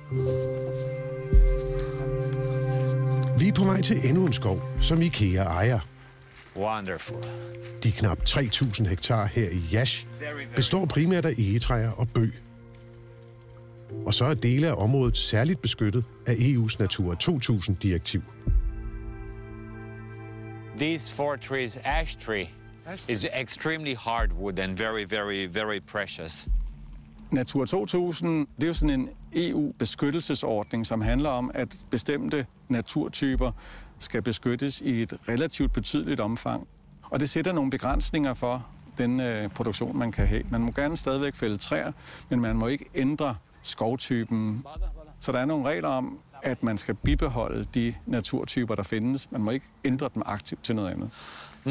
Vi er på vej til endnu en skov, som IKEA ejer. Wonderful. De knap 3.000 hektar her i Yash består primært af egetræer og bøg. Og så er dele af området særligt beskyttet af EU's Natura 2000-direktiv. These 4 trees, ash tree, is extremely hardwood and very, very, very precious. Natura 2000, det er jo sådan en EU-beskyttelsesordning, som handler om, at bestemte naturtyper skal beskyttes i et relativt betydeligt omfang. Og det sætter nogle begrænsninger for den produktion, man kan have. Man må gerne stadigvæk fælde træer, men man må ikke ændre skovtypen. Så der er nogle regler om, at man skal bibeholde de naturtyper, der findes. Man må ikke ændre dem aktivt til noget andet.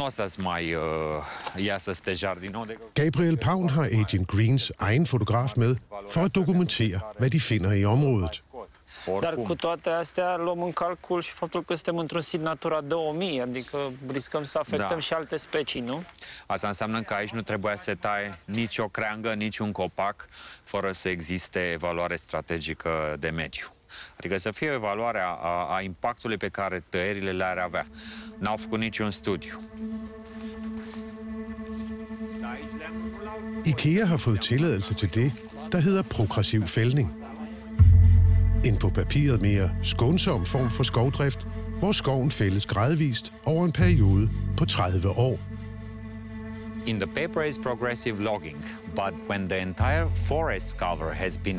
Gabriel Paun har Agent Greens egen fotograf med for at dokumentere, hvad de finder i området. Dar cu toate astea luăm în calcul și faptul că suntem într-un sit Natura 2000, adică riscăm să afectăm și alte specii, nu? Asta înseamnă că aici nu trebuia să taie nici o creangă, nici un copac, fără să existe evaluare strategică de mediu. Adică să fie o evaluare a impactului pe care tăierile le-ar avea. N-au făcut niciun studiu. IKEA har fået tilladelse til det, der hedder progressiv fældning. En på papiret mere skånsom form for skovdrift, hvor skoven fældes gradvist over en periode på 30 år. In the paper is progressive logging, but when the entire forest cover has been